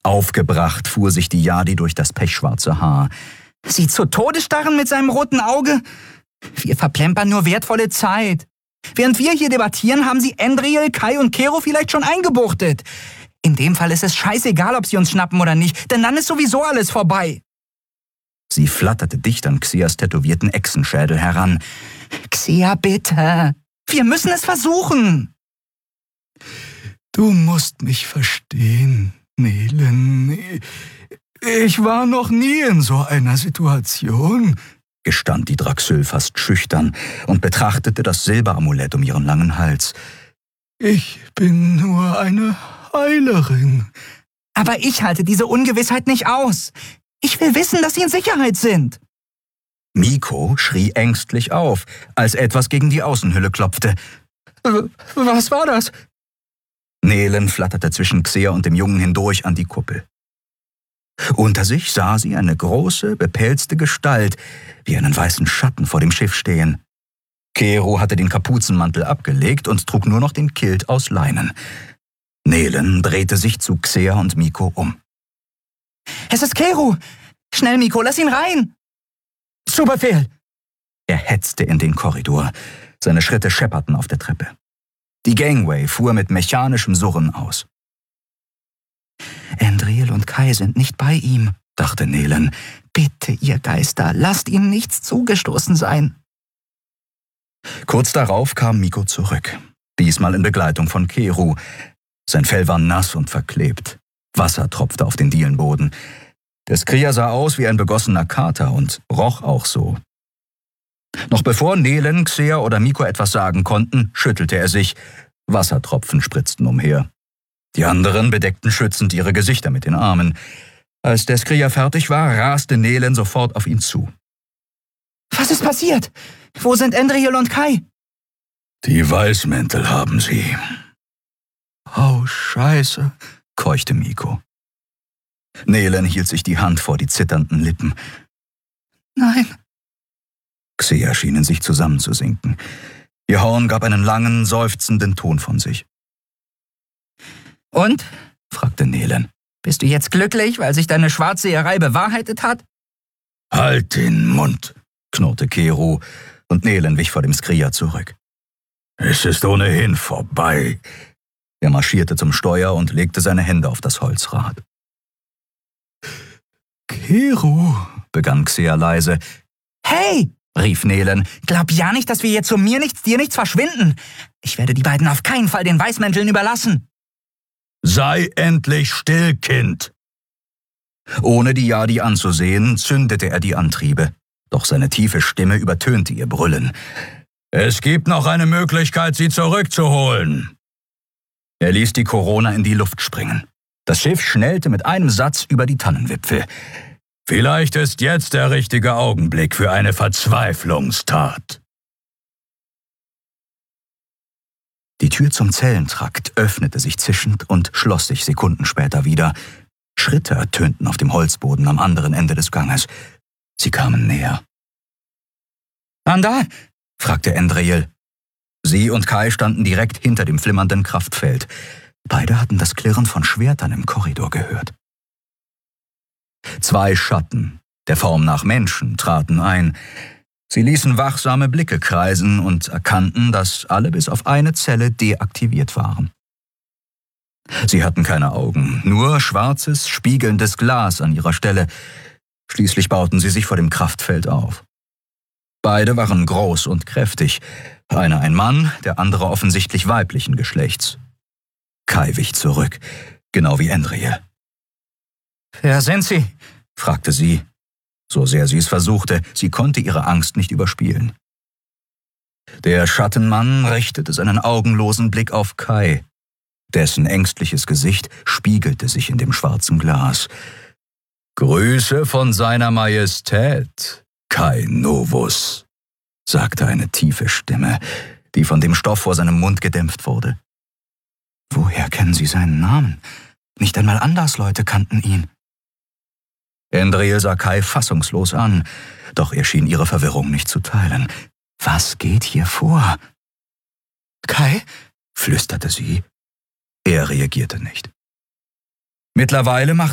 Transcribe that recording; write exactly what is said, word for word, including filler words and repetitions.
Aufgebracht fuhr sich die Yadi durch das pechschwarze Haar. »Sie zu Tode starren mit seinem roten Auge? Wir verplempern nur wertvolle Zeit. Während wir hier debattieren, haben sie Endriel, Kai und Kero vielleicht schon eingebuchtet. In dem Fall ist es scheißegal, ob sie uns schnappen oder nicht, denn dann ist sowieso alles vorbei.« Sie flatterte dicht an Xeas tätowierten Echsenschädel heran. »Xea, bitte. Wir müssen es versuchen.« »Du musst mich verstehen, Nelen. Ich war noch nie in so einer Situation«, gestand die Draxyl fast schüchtern und betrachtete das Silberamulett um ihren langen Hals. »Ich bin nur eine Heilerin.« »Aber ich halte diese Ungewissheit nicht aus. Ich will wissen, dass Sie in Sicherheit sind.« Miko schrie ängstlich auf, als etwas gegen die Außenhülle klopfte. »Was war das?« Nelen flatterte zwischen Xea und dem Jungen hindurch an die Kuppel. Unter sich sah sie eine große, bepelzte Gestalt, wie einen weißen Schatten vor dem Schiff stehen. Kero hatte den Kapuzenmantel abgelegt und trug nur noch den Kilt aus Leinen. Nelen drehte sich zu Xea und Miko um. »Es ist Kero! Schnell, Miko, lass ihn rein!« »Zu Befehl!« Er hetzte in den Korridor. Seine Schritte schepperten auf der Treppe. Die Gangway fuhr mit mechanischem Surren aus. »Endriel und Kai sind nicht bei ihm«, dachte Nelen. »Bitte, ihr Geister, lasst ihm nichts zugestoßen sein.« Kurz darauf kam Miko zurück, diesmal in Begleitung von Kero. Sein Fell war nass und verklebt. Wasser tropfte auf den Dielenboden. Der Skrier sah aus wie ein begossener Kater und roch auch so. Noch bevor Nelen, Xea oder Miko etwas sagen konnten, schüttelte er sich. Wassertropfen spritzten umher. Die anderen bedeckten schützend ihre Gesichter mit den Armen. Als der Skrier fertig war, raste Nelen sofort auf ihn zu. »Was ist passiert? Wo sind Endriel und Kai?« »Die Weißmäntel haben sie.« »Oh, Scheiße«, keuchte Miko. Nelen hielt sich die Hand vor die zitternden Lippen. »Nein.« Xea schien in sich zusammenzusinken. Ihr Horn gab einen langen, seufzenden Ton von sich. »Und?«, fragte Nelen. »Bist du jetzt glücklich, weil sich deine Schwarzseherei bewahrheitet hat?« »Halt den Mund«, knurrte Kero, und Nelen wich vor dem Skrier zurück. »Es ist ohnehin vorbei.« Er marschierte zum Steuer und legte seine Hände auf das Holzrad. »Kero«, begann Xea leise. »Hey«, rief Nelen, »glaub ja nicht, dass wir jetzt zu mir nichts, dir nichts verschwinden. Ich werde die beiden auf keinen Fall den Weißmänteln überlassen.« »Sei endlich still, Kind!« Ohne die Yadi anzusehen, zündete er die Antriebe. Doch seine tiefe Stimme übertönte ihr Brüllen. »Es gibt noch eine Möglichkeit, sie zurückzuholen.« Er ließ die Corona in die Luft springen. Das Schiff schnellte mit einem Satz über die Tannenwipfel. »Vielleicht ist jetzt der richtige Augenblick für eine Verzweiflungstat.« Die Tür zum Zellentrakt öffnete sich zischend und schloss sich Sekunden später wieder. Schritte ertönten auf dem Holzboden am anderen Ende des Ganges. Sie kamen näher. »Anda?«, fragte Endriel. Sie und Kai standen direkt hinter dem flimmernden Kraftfeld. Beide hatten das Klirren von Schwertern im Korridor gehört. Zwei Schatten, der Form nach Menschen, traten ein. Sie ließen wachsame Blicke kreisen und erkannten, dass alle bis auf eine Zelle deaktiviert waren. Sie hatten keine Augen, nur schwarzes, spiegelndes Glas an ihrer Stelle. Schließlich bauten sie sich vor dem Kraftfeld auf. Beide waren groß und kräftig, einer ein Mann, der andere offensichtlich weiblichen Geschlechts. Kai wich zurück, genau wie Endriel. »Wer sind Sie?«, fragte sie. So sehr sie es versuchte, sie konnte ihre Angst nicht überspielen. Der Schattenmann richtete seinen augenlosen Blick auf Kai. Dessen ängstliches Gesicht spiegelte sich in dem schwarzen Glas. »Grüße von seiner Majestät, Kai Novus«, sagte eine tiefe Stimme, die von dem Stoff vor seinem Mund gedämpft wurde. Woher kennen Sie seinen Namen? Nicht einmal Andersleute kannten ihn. Endriel sah Kai fassungslos an, doch er schien ihre Verwirrung nicht zu teilen. »Was geht hier vor?« »Kai?«, flüsterte sie. Er reagierte nicht. Mittlerweile machte